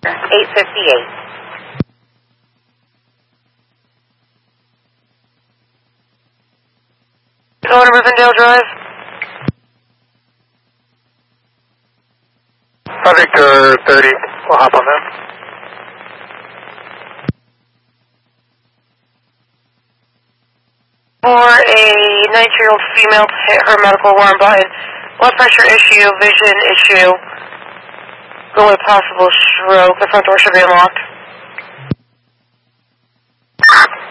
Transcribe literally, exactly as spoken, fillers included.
eight fifty-eight. Going to Rivendell Drive. Victor thirty, we'll hop on that. For a nineteen-year-old female to hit her medical alarm button. Blood pressure issue, vision issue. Go with possible stroke. The front door should be unlocked.